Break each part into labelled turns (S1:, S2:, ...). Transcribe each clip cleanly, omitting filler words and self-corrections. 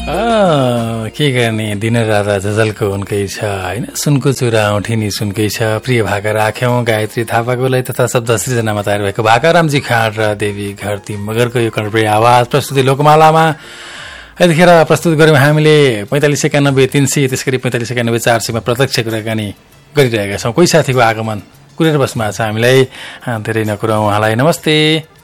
S1: के गर्ने दिनरात झझल्को उनकै छ होइन सुनको चुरा औँठिनी सुनकै छ प्रिय भाका राख्यौं गायत्री थापाकोलाई तथा शब्द सृजनामा तयार भएको भाकारामजी खाँड र देवी घरती मगरको यो कर्णप्रिय आवाज प्रस्तुति लोकमालामा यतिखेर प्रस्तुत गर्यौं हामीले 4591 300 त्यसगरी 4591 400 मा प्रत्यक्ष कुराकानी गरिरहेका छौं। कोही साथीको आगमन कुरेर बस्नु भएको छ हामीलाई धेरै नकुराउँ उहाँलाई। नमस्ते।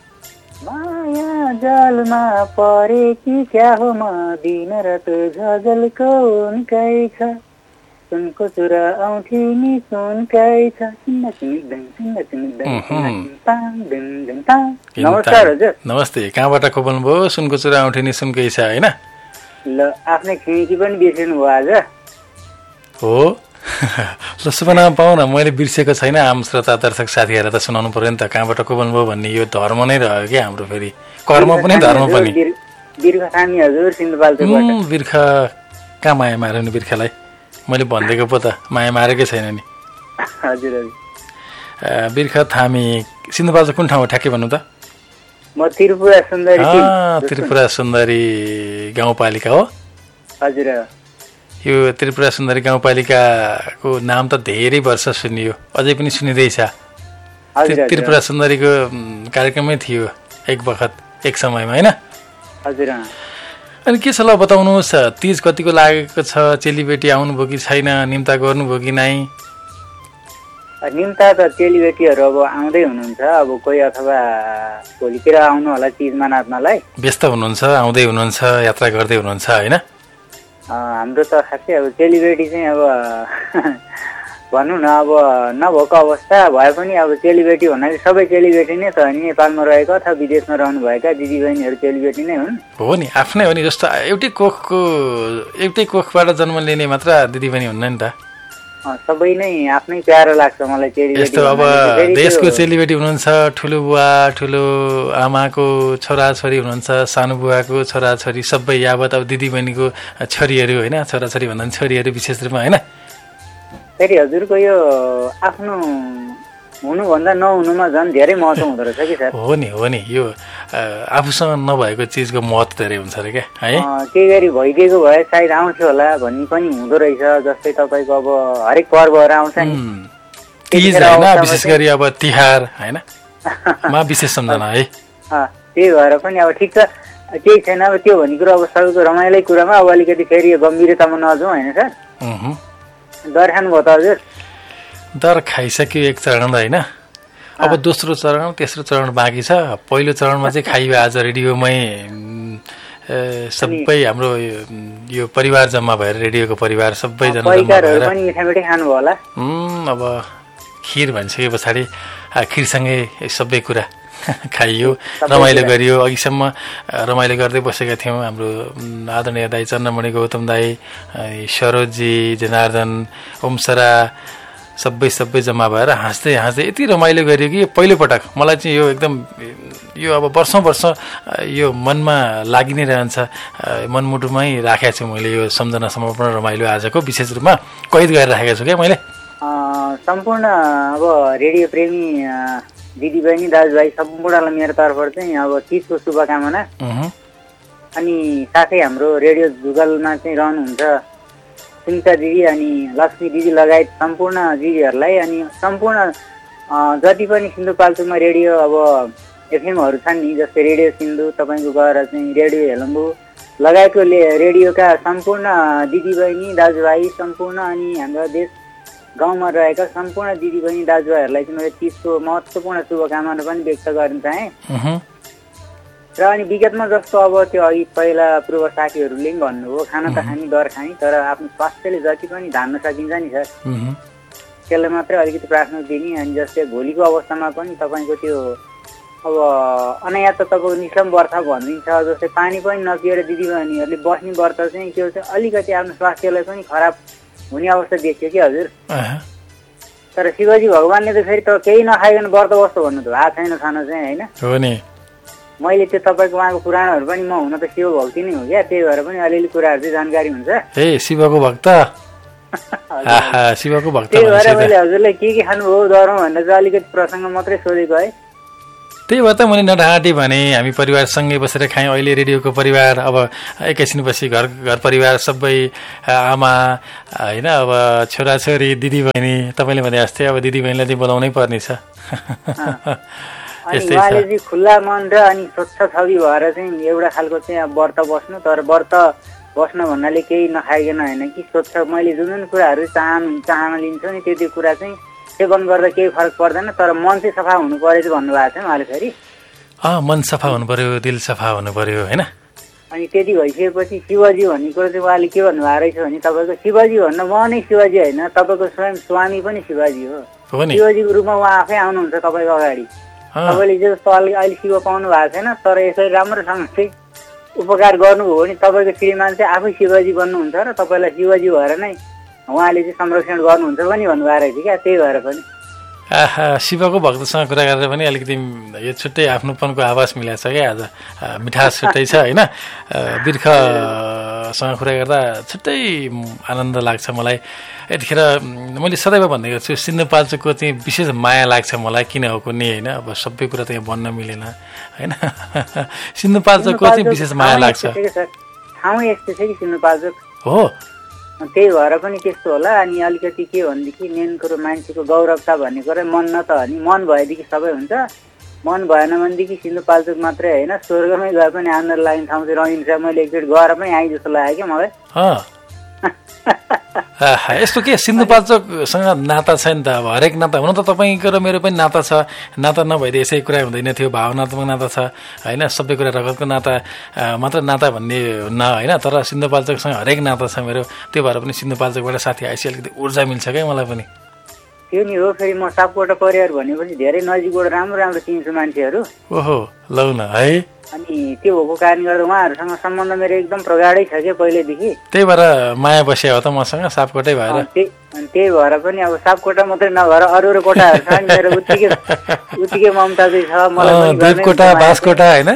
S2: जलमा परे कि क्या हो म दिन रात झझल्को उनकै छ सुनको चुरा औँठिनी सुनकै छ। नमस्कार हजुर।
S1: नमस्ते। कहाँबाट को बोल्नुभयो? सुनको चुरा औँठिनी सुनकै छ होइन?
S2: ल आफ्नै खिड्की पनि बिर्सिनु भयो आज
S1: हो। ल सुपना पाऊ न, मैले बिर्सेको छैन। आम श्रोता दर्शक साथीहरूलाई त सुनाउनु पर्यो नि त। कहाँबाट को बोल्नुभयो भन्ने यो धर्म नै रह्यो क्या हाम्रो, फेरि कर्म पनि धर्म पनि।
S2: बिर्खा खामी हजुर सिन्धुपाल्चोकबाट।
S1: बिर्खा कहाँ माया मार्यो नि बिर्खालाई? मैले भनिदिएको पो त माया मारेकै छैन नि।
S2: हजुर हजुर।
S1: बिर्खा थामी सिन्धुपाल्चोक कुन ठाउँ हो ठ्याक्कै भन्नु त?
S2: म त्रिपुरा सुन्दरी।
S1: त्रिपुरा सुन्दरी गाउँपालिका हो
S2: हजुर।
S1: यो त्रिपुरा सुन्दरी गाउँपालिकाको नाम त धेरै वर्ष सुनियो, अझै पनि सुनिँदैछ। त्रिपुरा सुन्दरीको कार्यक्रमै थियो एक बखत एक समयमा होइन?
S2: हजुर।
S1: अनि के छ ल बताउनुहोस्, तीज कतिको लागेको छ? चेलीबेटी आउनुभयो कि छैन? निम्ता गर्नुभयो कि नै?
S2: निम्ता त चेलीबेटीहरू अब आउँदै हुनुहुन्छ, अब कोही अथवा भोलितिर आउनु होला तीजमा नाच्नलाई।
S1: व्यस्त हुनुहुन्छ, आउँदै हुनुहुन्छ, यात्रा गर्दै हुनुहुन्छ होइन?
S2: हाम्रो त खासै अब चेलीबेटी चाहिँ अब भनौँ न अब नभएको अवस्था भए पनि अब चेलीबेटी भन्नाले सबै चेलीबेटी नै त नि नेपालमा रहेको अथवा विदेशमा रहनुभएका दिदीबहिनीहरू चेलीबेटी नै हुन्। हो
S1: नि, आफ्नै हो नि। जस्तो एउटै कोखबाट जन्म लिने मात्र दिदीबहिनी हुन्न नि त। सबै नै आफ्नै प्यारो लाग्छ मलाई चेलीबेटी। यस्तो अब देशको चेलीबेटी हुनुहुन्छ, ठुलो बुवा ठुलो आमाको छोराछोरी हुनुहुन्छ, सानो बुवाको छोराछोरी सबै यावत अब दिदीबहिनीको छोरीहरू होइन, छोराछोरी भन्दा पनि छोरीहरू विशेष रूपमा होइन? फेरि हजुरको यो आफ्नो हुनुभन्दा नहुनुमा झन् धेरै महत्त्व हुँदो रहेछ कि सर? हो नि, यो आफूसँग नभएको चिजको महत्त्व धेरै हुन्छ अरे क्या है? केही गरी भइदिएको भए सायद आउँथ्यो होला भन्ने पनि हुँदो रहेछ। जस्तै तपाईँको अब हरेक पर्वहरू आउँछ नि, तीज होइन, विशेष गरी अब तिहार होइन मा विशेष सम्झना है। त्यही भएर पनि अब ठिक छ, केही छैन। अब त्यो भन्ने कुरो अब सबैको रमाइलै कुरामा अब अलिकति फेरि गम्भीरतामा नजाउँ होइन सर? दर खानुभयो त हजुर? दर खाइसक्यो एक चरण होइन, अब दोस्रो चरण तेस्रो चरण बाँकी छ। पहिलो चरणमा चाहिँ खाइयो आज रेडियोमै सबै हाम्रो यो परिवार जम्मा भएर, रेडियोको परिवार सबैजना जम्मा भएर खानुभयो होला। अब खिर भनिसके पछाडि खिरसँगै सबै कुरा खाइयो, रमाइलो गरियो। अघिसम्म रमाइलो गर्दै बसेका थियौँ। हाम्रो आदरणीय दाई चन्द्रमणि गौतम दाई, सरोजी, जनार्दन, ओमसरा सबै जम्मा भएर हाँस्दै यति रमाइलो गरियो कि पहिलोपटक मलाई चाहिँ यो एकदम यो अब वर्षौँ यो मनमा लागि नै रहन्छ, मनमुटुमै राखेको छु मैले। यो सम्झना समर्पण रमाइलो आजको विशेष रूपमा कैद गरेर राखेको छु क्या मैले। सम्पूर्ण अब रेडियो प्रेमी दिदीबहिनी दाजुभाइ सम्पूर्णलाई मेरो तर्फबाट चाहिँ अब तीजको शुभकामना। अनि साथै हाम्रो रेडियो जुगलमा चाहिँ रहनुहुन्छ सुनिता दिदी अनि लक्ष्मी दिदी लगायत सम्पूर्ण दिदीहरूलाई अनि सम्पूर्ण जति पनि सिन्धुपाल्चोकमा रेडियो अब एफएमहरू छन् नि, जस्तै रेडियो सिन्धु, तपाईँको गएर चाहिँ रेडियो हेलम्बु लगायतको रेडियोका सम्पूर्ण दिदीबहिनी दाजुभाइ सम्पूर्ण अनि हाम्रो देश गाउँमा रहेका सम्पूर्ण दिदीबहिनी दाजुभाइहरूलाई चाहिँ मैले तीजको महत्त्वपूर्ण शुभकामना पनि व्यक्त गर्न चाहेँ। र अनि विगतमा जस्तो अब त्यो अघि पहिला पूर्व साथीहरूले पनि भन्नुभयो खाना त खाने दर खाने, तर आफ्नो स्वास्थ्यले जति पनि धान्न सकिन्छ नि सर त्यसलाई मात्रै अलिकति प्राथमिकता दिने। अनि जस्तै भोलिको अवस्थामा पनि तपाईँको त्यो अब अनायास त तपाईँको निस्लम व्रत भनिदिन्छ, जस्तै पानी पनि नपिएर दिदीबहिनीहरूले बस्ने व्रत चाहिँ त्यो चाहिँ अलिकति आफ्नो स्वास्थ्यलाई पनि खराब हुने अवस्था देखियो कि हजुर। तर शिवजी भगवान्ले त फेरि त केही नखाइकन व्रत बस्छ भन्नु त भएको छैन खाना चाहिँ होइन? हो नि, मैले त्यो तपाईँको उहाँको पुराणहरू पनि म हुन त शिव भक्ति नै हो क्या, त्यही भएर पनि अलिअलि कुराहरू चाहिँ जानकारी हुन्छ। ए शिवको भक्त, शिवको भक्त। त्यही भएर मैले हजुरलाई के खानुभयो दरौँ भनेर चाहिँ अलिकति प्रसङ्ग मात्रै सोधेको है। त्यही भएर त मैले नढाँटी भने हामी परिवारसँगै बसेर खायौँ। अहिले रेडियोको परिवार अब एकैछिनपछि घर परिवार सबै आमा होइन, अब छोराछोरी दिदीबहिनी, तपाईँले भने जस्तै अब दिदीबहिनीलाई चाहिँ बोलाउनै पर्ने छ।
S2: अनि उहाँले चाहिँ खुल्ला मन र अनि स्वच्छ छवि भएर चाहिँ एउटा खालको चाहिँ अब व्रत बस्नु, तर व्रत बस्न भन्नाले केही नखाइकन होइन कि स्वच्छ मैले जुन जुन कुराहरू चाहना लिन्छु नि त्यो कुरा चाहिँ सेवन गर्दा केही फरक पर्दैन, तर मन चाहिँ सफा हुनु पर्यो चाहिँ भन्नुभएको छ उहाँले फेरि।
S1: मन सफा हुनु पर्यो, दिल सफा हुनु पर्यो होइन।
S2: अनि त्यति भइसकेपछि शिवजी भन्ने कुरो चाहिँ उहाँले के भन्नुभएको रहेछ भने तपाईँको शिवजी भन्न म नै शिवजी होइन, तपाईँको स्वयं स्वामी पनि शिवजी हो। शिवजीको रूपमा उहाँ आफै आउनुहुन्छ तपाईँको अगाडि। तपाईँले जस्तो अहिले शिव पाउनु भएको छैन, तर यसरी राम्रोसँग चाहिँ उपकार गर्नुभयो भने तपाईँको श्रीमान चाहिँ आफै शिवजी बन्नुहुन्छ र तपाईँलाई शिवजी भएर नै उहाँले चाहिँ संरक्षण गर्नुहुन्छ पनि भन्नुभएको रहेछ क्या। त्यही भएर पनि
S1: शिवको भक्तसँग कुरा गरेर पनि अलिकति यो छुट्टै आफ्नोपनको आवाज मिलाएको छ क्या। आज मिठास छुट्टै छ होइन। बिर्खसँग कुरा गर्दा छुट्टै आनन्द लाग्छ मलाई। यतिखेर मैले सदैव भन्ने गर्छु सिन्धुपाल्चोकको चाहिँ विशेष माया लाग्छ मलाई, किन हो कुनै होइन। अब सबै कुरा त यहाँ भन्न मिलेन होइन। सिन्धुपाल्चोकको चाहिँ विशेष माया लाग्छ।
S2: ठाउँ यस्तो छ कि सिन्धुपाल्चोक
S1: हो,
S2: त्यही भएर पनि त्यस्तो होला। अनि अलिकति के भनेदेखि मेन कुरो मान्छेको गौरवता भन्ने कुरा मन न त अनि मन भएदेखि सबै हुन्छ। मन भएन भनेदेखि सिन्धुपाल्चोक मात्रै होइन स्वर्गमै गए पनि आनन्द लाग्ने ठाउँ चाहिँ रहन्छ। मैले एकचोटि गएर पनि आएँ जस्तो लाग्यो क्या मलाई।
S1: यस्तो के सिन्धुपाल्चोकसँग नाता छ नि त। अब हरेक नाता हुन त तपाईँको र मेरो पनि नाता छ। नाता नभइदिए यसै कुरा हुँदैन थियो। भावनात्मक नाता छ होइन। सबै कुरा रगतको नाता मात्र नाता भन्ने हुन्न होइन। तर सिन्धुपाल्चोकसँग हरेक नाता छ मेरो। त्यो भएर पनि सिन्धुपाल्चोकबाट साथी आएपछि अलिकति ऊर्जा मिल्छ क्या मलाई पनि।
S2: त्यो नि हो। फेरि म सापकोटा परिवार भनेपछि धेरै नजिकबाट राम्रो राम्रो चिन्छु मान्छेहरू।
S1: ओहो लौ न है।
S2: अनि त्यो भएको कारणले गर्दा उहाँहरूसँग सम्बन्ध मेरो एकदम प्रगाढै छ क्या पहिलेदेखि।
S1: त्यही भएर माया बस्यो हो त मसँग सापकोटै भएर।
S2: त्यही भएर पनि अब सापकोटा मात्रै नभएर अरू कोटाहरू छ नि मेरो उत्तिकै ममता चाहिँ छ मलाई।
S1: देवकोटा बाँसकोटा होइन।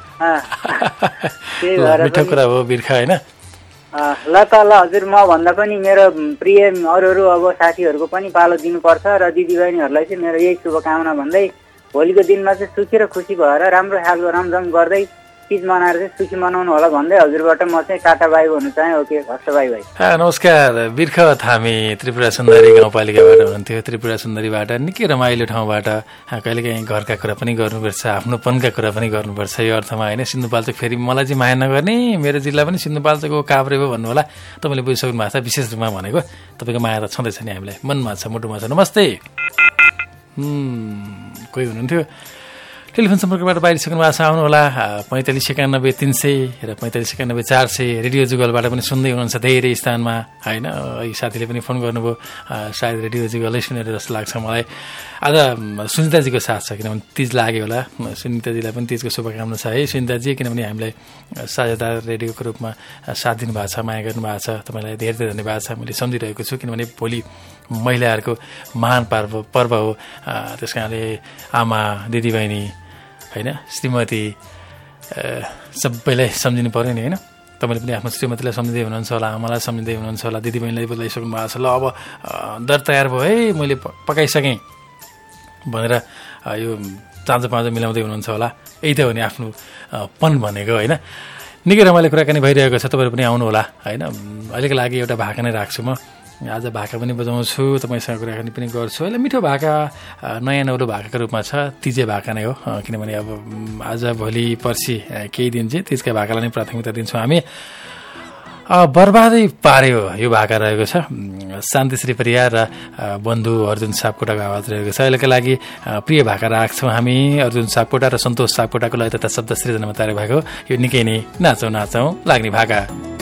S2: त्यही भएर
S1: मिठो कुरा हो बिर्खा होइन।
S2: ल त ल हजुर, म भन्दा पनि मेरो प्रिय अरू अब साथीहरूको पनि पालो दिनुपर्छ र दिदीबहिनीहरूलाई चाहिँ मेरो यही शुभकामना भन्दै भोलिको दिनमा चाहिँ सुखी र खुसी भएर राम्रो खालको रमझम गर्दै तीज मनाएर चाहिँ सुखी मनाउनु होला भन्दै हजुरबाट म चाहिँ टाटा बाई भन्नु चाहेँ। ओके हस्त बाई भाइ।
S1: नमस्कार। बिर्ख थामी त्रिपुरा सुन्दरी गाउँपालिकाबाट हुनुहुन्थ्यो। त्रिपुरा सुन्दरीबाट निकै रमाइलो ठाउँबाट कहिलेकाहीँ घरका कुरा पनि गर्नुपर्छ, आफ्नोपनका कुरा पनि गर्नुपर्छ। यो अर्थमा होइन। सिन्धुपाल्चोक फेरि मलाई चाहिँ माया नगर्ने, मेरो जिल्ला पनि सिन्धुपाल्चोकको काभ्रे हो भन्नु होला। तपाईँले बुझिसक्नु भएको छ विशेष रूपमा भनेको। तपाईँको माया त छँदैछ नि हामीलाई, मनमा छ मुटुमा छ। नमस्ते। कोही हुनुहुन्थ्यो टेलिफोन सम्पर्कबाट बाहिरिसक्नु भएको छ। आउनुहोला 45 91 300 र 45 91 400। रेडियो जुगलबाट पनि सुन्दै हुनुहुन्छ धेरै स्थानमा होइन। यी साथीले पनि फोन गर्नुभयो, सायद रेडियो जुगलै सुनेर जस्तो लाग्छ मलाई। आज सुनिताजीको साथ छ किनभने तिज लाग्यो होला। सुनिताजीलाई पनि तिजको शुभकामना छ है सुनिताजी, किनभने हामीलाई साझेदार रेडियोको रूपमा साथ दिनुभएको छ, माया गर्नुभएको छ। तपाईँलाई धेरै धेरै धन्यवाद छ। मैले सम्झिरहेको छु किनभने भोलि महिलाहरूको महान पर्व हो। त्यस कारणले आमा दिदीबहिनी होइन श्रीमती सबैलाई सम्झिनु पऱ्यो नि होइन। तपाईँले पनि आफ्नो श्रीमतीलाई सम्झिँदै हुनुहुन्छ होला, आमालाई सम्झिँदै हुनुहुन्छ होला, दिदीबहिनीलाई बोलाइसक्नु भएको छ। ल अब दर तयार भयो है, मैले पकाइसकेँ भनेर यो चाँजो पाँजो मिलाउँदै हुनुहुन्छ होला। यही त हो नि आफ्नो पन भनेको होइन। निकै रमाइलो कुराकानी भइरहेको छ। तपाईँहरू पनि आउनु होला होइन। अहिलेको लागि एउटा भाका नै राख्छु म। आज भाका पनि बजाउँछु, तपाईँसँग कुराकानी पनि गर्छु। अहिले मिठो भाका नयाँ नौलो भाकाको रूपमा छ। तिजे भाका नै हो किनभने अब आज भोलि पर्सि केही दिन चाहिँ तिजका भाकालाई नै प्राथमिकता दिन्छौँ हामी। बर्बादै पार्यो यो भाका रहेको छ। शान्तिश्री परियार र बन्धु अर्जुन सापकोटाको आवाज रहेको छ। अहिलेका लागि प्रिय भाका राख्छौँ हामी। अर्जुन सापकोटा र सन्तोष सापकोटाको लय तथा शब्द सृजनामा तयार भएको यो निकै नै नाचौँ नाचौँ लाग्ने भाका।